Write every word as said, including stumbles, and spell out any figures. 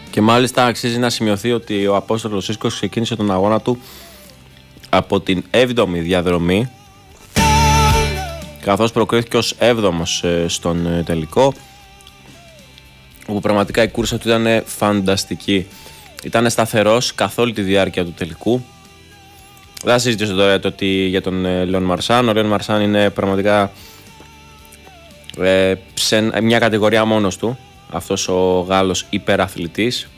Και μάλιστα αξίζει να σημειωθεί ότι ο Απόστολος Σίσκος ξεκίνησε τον αγώνα του από την έβδομη διαδρομή, καθώς προκρίθηκε ως έβδομος στον τελικό, όπου πραγματικά η κούρσα του ήταν φανταστική. Ήταν σταθερός καθ' όλη τη διάρκεια του τελικού. Δεν θα συζητήσω τώρα το ότι για τον Λέον Μαρσάν. Ο Λέον Μαρσάν είναι πραγματικά ε, σε μια κατηγορία μόνος του, αυτός ο Γάλλος υπεραθλητής.